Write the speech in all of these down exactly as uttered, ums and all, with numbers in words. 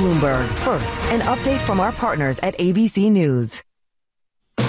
Bloomberg. First, an update from our partners at A B C News. From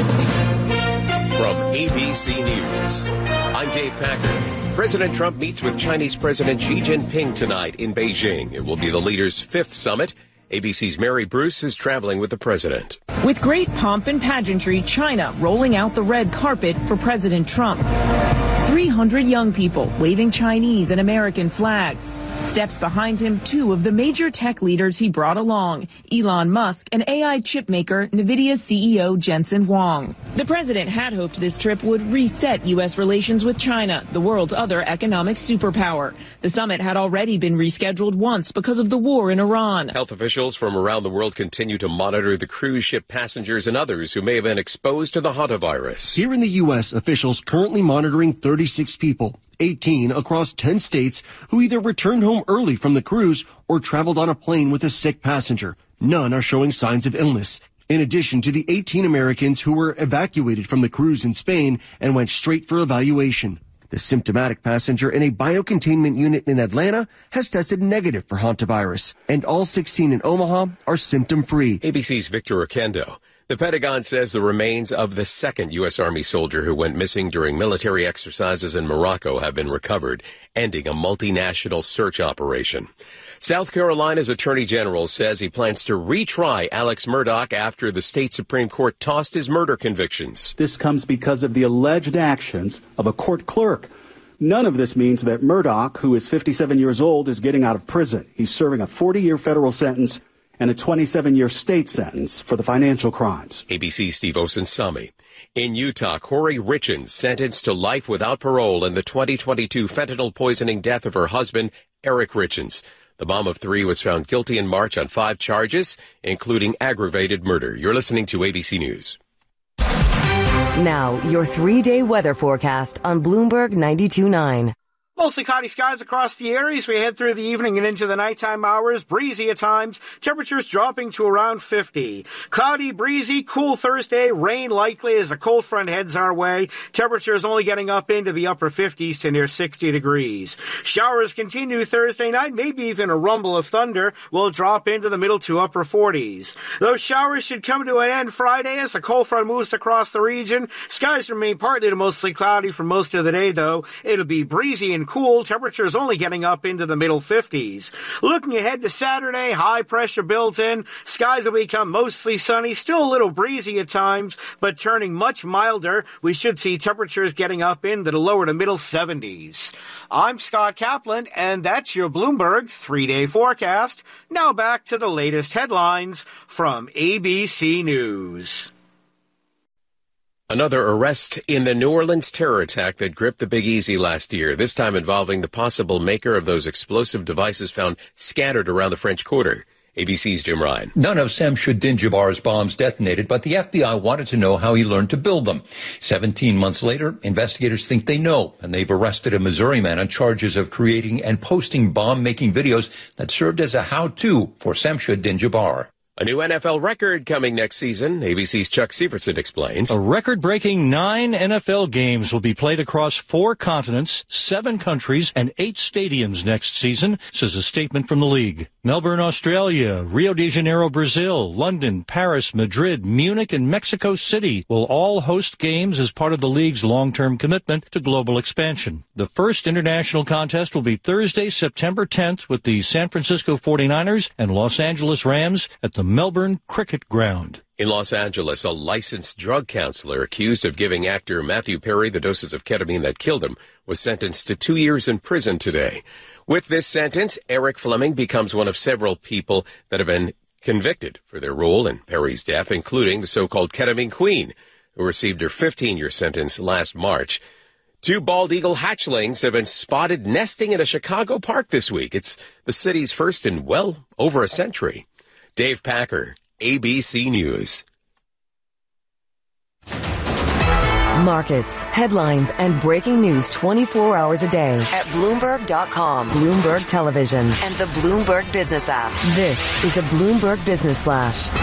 A B C News, I'm Dave Packer. President Trump meets with Chinese President Xi Jinping tonight in Beijing. It will be the leaders' fifth summit. A B C's Mary Bruce is traveling with the president. With great pomp and pageantry, China rolling out the red carpet for President Trump. three hundred young people waving Chinese and American flags. Steps behind him, two of the major tech leaders he brought along, Elon Musk and A I chip maker NVIDIA C E O Jensen Huang. The president had hoped this trip would reset U S relations with China, the world's other economic superpower. The summit had already been rescheduled once because of the war in Iran. Health officials from around the world continue to monitor the cruise ship passengers and others who may have been exposed to the hantavirus. Here in the U S, officials currently monitoring thirty-six people. eighteen across ten states who either returned home early from the cruise or traveled on a plane with a sick passenger. None are showing signs of illness. In addition to the eighteen Americans who were evacuated from the cruise in Spain and went straight for evaluation. The symptomatic passenger in a biocontainment unit in Atlanta has tested negative for hantavirus, and all sixteen in Omaha are symptom-free. A B C's Victor Oquendo. The Pentagon says the remains of the second U S. Army soldier who went missing during military exercises in Morocco have been recovered, ending a multinational search operation. South Carolina's Attorney General says he plans to retry Alex Murdaugh after the state Supreme Court tossed his murder convictions. This comes because of the alleged actions of a court clerk. None of this means that Murdaugh, who is fifty-seven years old, is getting out of prison. He's serving a forty-year federal sentence and a twenty-seven-year state sentence for the financial crimes. A B C's Steve Osunsami. In Utah, Corey Richens sentenced to life without parole in the twenty twenty-two fentanyl poisoning death of her husband, Eric Richens. The mom of three was found guilty in March on five charges, including aggravated murder. You're listening to A B C News. Now, your three-day weather forecast on Bloomberg ninety-two point nine. Mostly cloudy skies across the area as we head through the evening and into the nighttime hours. Breezy at times. Temperatures dropping to around fifty. Cloudy, breezy, cool Thursday. Rain likely as a cold front heads our way. Temperatures only getting up into the upper fifties to near sixty degrees. Showers continue Thursday night. Maybe even a rumble of thunder will drop into the middle to upper forties. Those showers should come to an end Friday as the cold front moves across the region. Skies remain partly to mostly cloudy for most of the day, though. It'll be breezy and cool, temperatures only getting up into the middle fifties. Looking ahead to Saturday, high pressure built in. Skies will become mostly sunny, still a little breezy at times, but turning much milder. We should see temperatures getting up into the lower to middle seventies. I'm Scott Kaplan, and that's your Bloomberg three-day forecast. Now back to the latest headlines from A B C News. Another arrest in the New Orleans terror attack that gripped the Big Easy last year, this time involving the possible maker of those explosive devices found scattered around the French Quarter. A B C's Jim Ryan. None of Samsudin Jabbar's bombs detonated, but the F B I wanted to know how he learned to build them. Seventeen months later, investigators think they know, and they've arrested a Missouri man on charges of creating and posting bomb-making videos that served as a how-to for Samsudin Jabbar. A new N F L record coming next season. A B C's Chuck Severson explains. A record-breaking nine N F L games will be played across four continents, seven countries, and eight stadiums next season, says a statement from the league. Melbourne, Australia, Rio de Janeiro, Brazil, London, Paris, Madrid, Munich, and Mexico City will all host games as part of the league's long-term commitment to global expansion. The first international contest will be Thursday, September tenth, with the San Francisco forty-niners and Los Angeles Rams at the Melbourne Cricket Ground. In Los Angeles, a licensed drug counselor accused of giving actor Matthew Perry the doses of ketamine that killed him was sentenced to two years in prison today. With this sentence, Eric Fleming becomes one of several people that have been convicted for their role in Perry's death, including the so-called ketamine queen, who received her fifteen-year sentence last March. Two bald eagle hatchlings have been spotted nesting in a Chicago park this week. It's the city's first in, well, over a century. Dave Packer, A B C News. Markets, headlines, and breaking news twenty-four hours a day at Bloomberg dot com, Bloomberg Television, and the Bloomberg Business app. This is a Bloomberg Business Flash.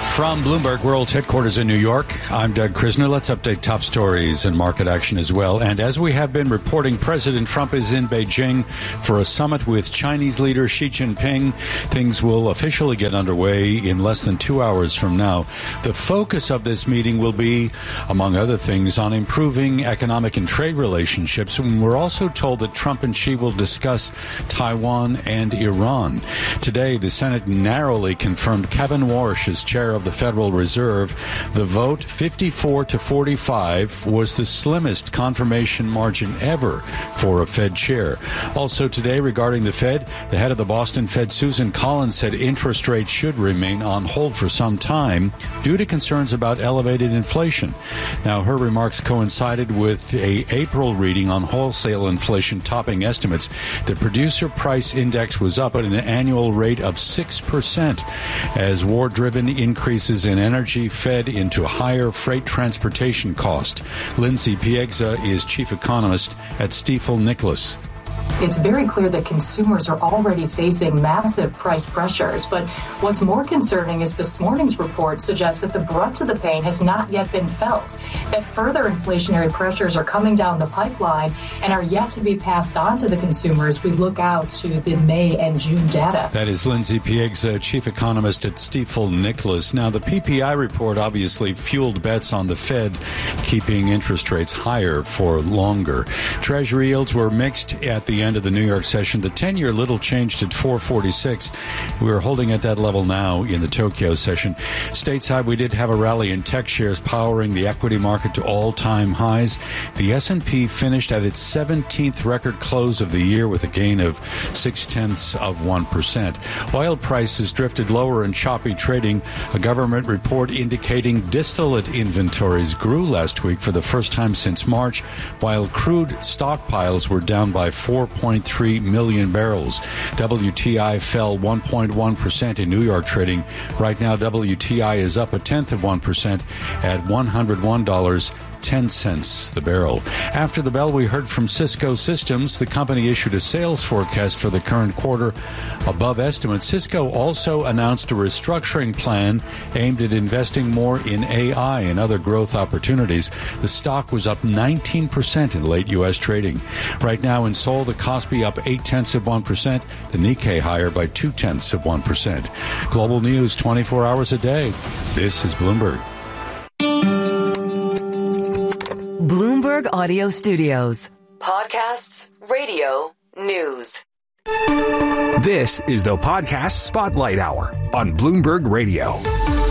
From Bloomberg World Headquarters in New York, I'm Doug Krisner. Let's update top stories and market action as well. And as we have been reporting, President Trump is in Beijing for a summit with Chinese leader Xi Jinping. Things will officially get underway in less than two hours from now. The focus of this meeting will be, among other things, on improving economic and trade relationships. And we're also told that Trump and Xi will discuss Taiwan and Iran. Today, the Senate narrowly confirmed Kevin Warsh as chair of the Federal Reserve. The vote, fifty-four to forty-five, was the slimmest confirmation margin ever for a Fed chair. Also today, regarding the Fed, the head of the Boston Fed, Susan Collins, said interest rates should remain on hold for some time due to concerns about elevated inflation. Now, her remarks coincided with a April reading on wholesale inflation topping estimates. The producer price index was up at an annual rate of six percent as war-driven increases in energy fed into higher freight transportation cost. Lindsay Piegza is chief economist at Stifel Nicolaus. It's very clear that consumers are already facing massive price pressures. But what's more concerning is this morning's report suggests that the brunt of the pain has not yet been felt, that further inflationary pressures are coming down the pipeline and are yet to be passed on to the consumers as we look out to the May and June data. That is Lindsay Piegza, chief economist at Stifel Nicolaus. Now, the P P I report obviously fueled bets on the Fed keeping interest rates higher for longer. Treasury yields were mixed at the end of the New York session. The ten-year little changed at four forty-six. We are holding at that level now in the Tokyo session. Stateside, we did have a rally in tech shares powering the equity market to all-time highs. The S and P finished at its seventeenth record close of the year with a gain of six-tenths of one percent. Oil prices drifted lower in choppy trading. A government report indicating distillate inventories grew last week for the first time since March, while crude stockpiles were down by four point three million barrels. W T I fell one point one percent in New York trading. Right now, W T I is up a tenth of one percent at one hundred one dollars and ten cents the barrel. After the bell, we heard from Cisco Systems. The company issued a sales forecast for the current quarter above estimates. Cisco also announced a restructuring plan aimed at investing more in A I and other growth opportunities. The stock was up nineteen percent in late U S trading. Right now in Seoul, the Kospi up eight-tenths of one percent, the Nikkei higher by two-tenths of one percent. Global news twenty-four hours a day. This is Bloomberg. Bloomberg Audio Studios. Podcasts, radio, news. This is the Podcast Spotlight Hour on Bloomberg Radio.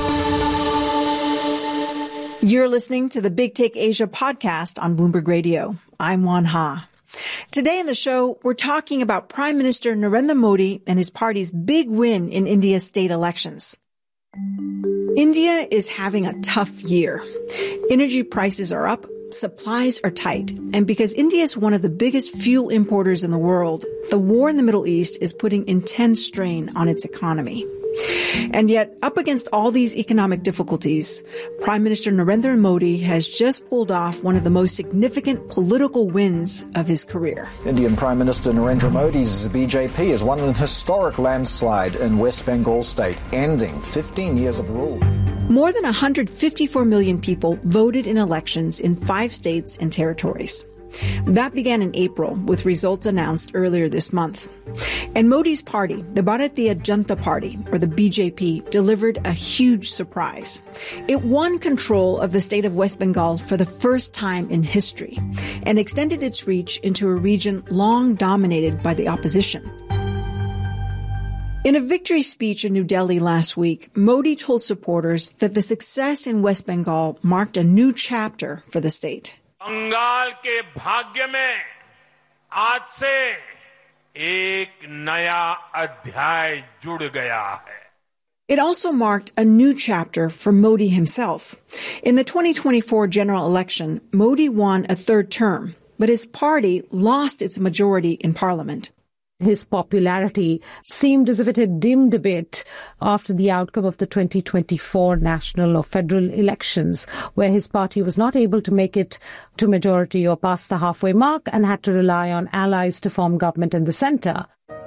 You're listening to the Big Take Asia podcast on Bloomberg Radio. I'm Juan Ha. Today in the show, we're talking about Prime Minister Narendra Modi and his party's big win in India's state elections. India is having a tough year. Energy prices are up. Supplies are tight. And because India is one of the biggest fuel importers in the world, the war in the Middle East is putting intense strain on its economy. And yet, up against all these economic difficulties, Prime Minister Narendra Modi has just pulled off one of the most significant political wins of his career. Indian Prime Minister Narendra Modi's B J P has won an historic landslide in West Bengal state, ending fifteen years of rule. More than one hundred fifty-four million people voted in elections in five states and territories. That began in April, with results announced earlier this month. And Modi's party, the Bharatiya Janata Party, or the B J P, delivered a huge surprise. It won control of the state of West Bengal for the first time in history and extended its reach into a region long dominated by the opposition. In a victory speech in New Delhi last week, Modi told supporters that the success in West Bengal marked a new chapter for the state. Bengal के भाग्य में आज से एक नया अध्याय जुड़ गया है. It also marked a new chapter for Modi himself. In the twenty twenty-four general election, Modi won a third term, but his party lost its majority in parliament. His popularity seemed as if it had dimmed a bit after the outcome of the twenty twenty-four national or federal elections, where his party was not able to make it to majority or past the halfway mark and had to rely on allies to form government in the centre.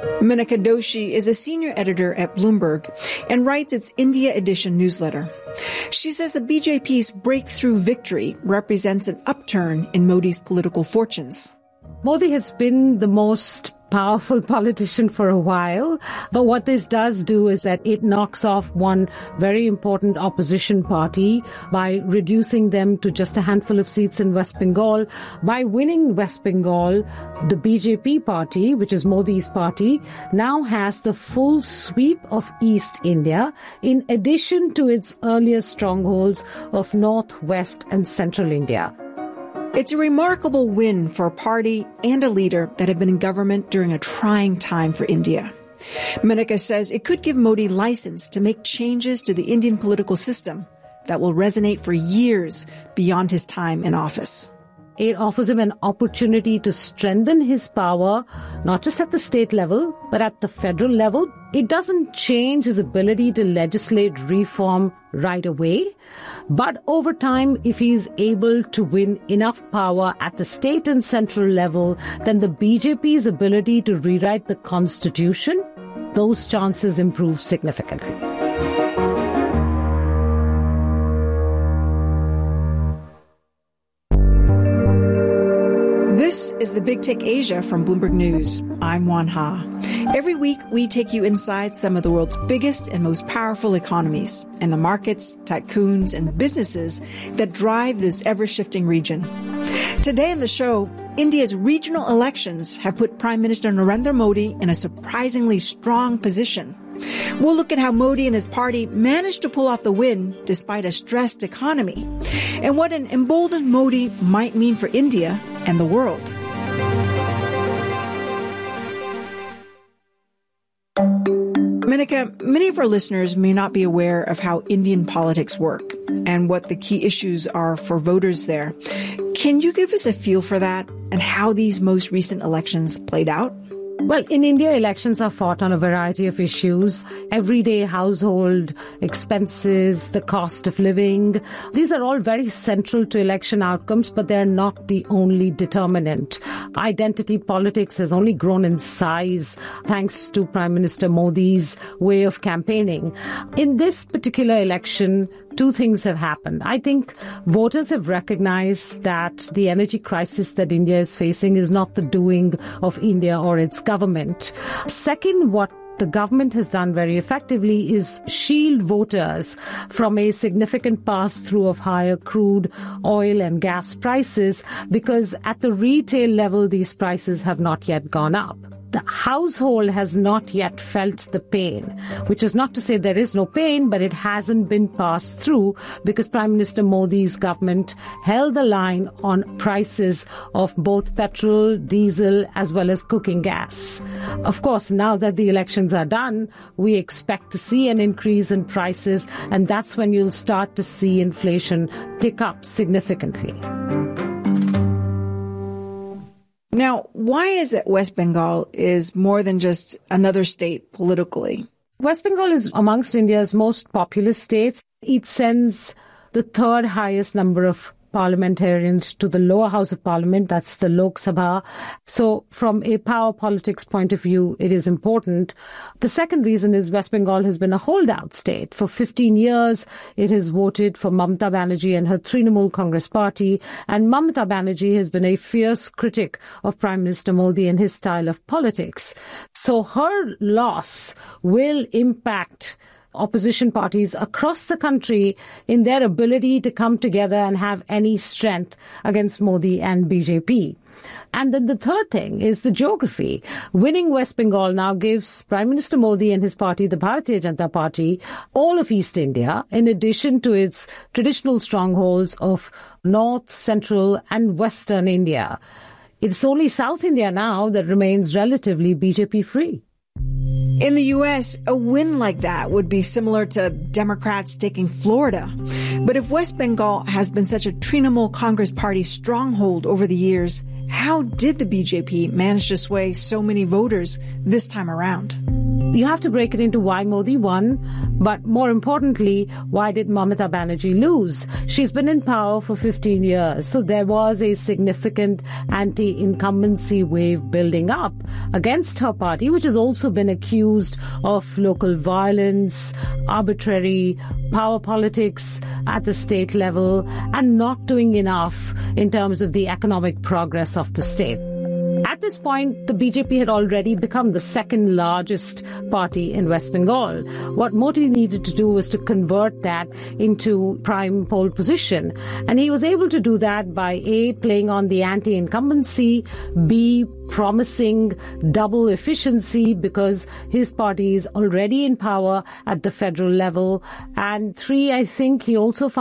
Menika Doshi is a senior editor at Bloomberg and writes its India Edition newsletter. She says the B J P's breakthrough victory represents an upturn in Modi's political fortunes. Modi has been the most powerful politician for a while, but what this does do is that it knocks off one very important opposition party by reducing them to just a handful of seats in West Bengal. By winning West Bengal, the B J P party, which is Modi's party, now has the full sweep of East India, in addition to its earlier strongholds of North, West and Central India. It's a remarkable win for a party and a leader that have been in government during a trying time for India. Menika says it could give Modi license to make changes to the Indian political system that will resonate for years beyond his time in office. It offers him an opportunity to strengthen his power, not just at the state level, but at the federal level. It doesn't change his ability to legislate reform right away. But over time, if he's able to win enough power at the state and central level, then the B J P's ability to rewrite the constitution, those chances improve significantly. This is the Big Take Asia from Bloomberg News. I'm Juan Ha. Every week, we take you inside some of the world's biggest and most powerful economies and the markets, tycoons, and businesses that drive this ever-shifting region. Today on the show, India's regional elections have put Prime Minister Narendra Modi in a surprisingly strong position. We'll look at how Modi and his party managed to pull off the win despite a stressed economy, and what an emboldened Modi might mean for India and the world. Menika, many of our listeners may not be aware of how Indian politics work and what the key issues are for voters there. Can you give us a feel for that and how these most recent elections played out? Well, in India, elections are fought on a variety of issues. Everyday household expenses, the cost of living. These are all very central to election outcomes, but they're not the only determinant. Identity politics has only grown in size thanks to Prime Minister Modi's way of campaigning. In this particular election, two things have happened. I think voters have recognized that the energy crisis that India is facing is not the doing of India or its government. Second, what the government has done very effectively is shield voters from a significant pass-through of higher crude oil and gas prices, because at the retail level, these prices have not yet gone up. The household has not yet felt the pain, which is not to say there is no pain, but it hasn't been passed through because Prime Minister Modi's government held the line on prices of both petrol, diesel, as well as cooking gas. Of course, now that the elections are done, we expect to see an increase in prices, and that's when you'll start to see inflation tick up significantly. Now, why is it West Bengal is more than just another state politically? West Bengal is amongst India's most populous states. It sends the third highest number of parliamentarians to the lower house of parliament, that's the Lok Sabha. So from a power politics point of view, it is important. The second reason is West Bengal has been a holdout state. For fifteen years, it has voted for Mamata Banerjee and her Trinamool Congress party, and Mamata Banerjee has been a fierce critic of Prime Minister Modi and his style of politics. So her loss will impact opposition parties across the country in their ability to come together and have any strength against Modi and B J P. And then the third thing is the geography. Winning West Bengal now gives Prime Minister Modi and his party, the Bharatiya Janata Party, all of East India, in addition to its traditional strongholds of North, Central and Western India. It's only South India now that remains relatively B J P-free. In the U S, a win like that would be similar to Democrats taking Florida. But if West Bengal has been such a Trinamool Congress Party stronghold over the years, how did the B J P manage to sway so many voters this time around? You have to break it into why Modi won, but more importantly, why did Mamata Banerjee lose? She's been in power for fifteen years, so there was a significant anti-incumbency wave building up against her party, which has also been accused of local violence, arbitrary power politics at the state level, and not doing enough in terms of the economic progress of the state. At this point, the B J P had already become the second largest party in West Bengal. What Modi needed to do was to convert that into prime pole position. And he was able to do that by A, playing on the anti-incumbency, B, promising double efficiency because his party is already in power at the federal level, and three, I think he also found